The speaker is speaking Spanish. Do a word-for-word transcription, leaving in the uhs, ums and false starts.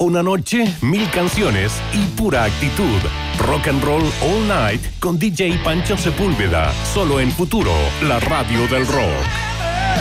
Una noche, mil canciones y pura actitud. Rock and Roll All Night con D J Pancho Sepúlveda. Solo en Futuro, la radio del rock.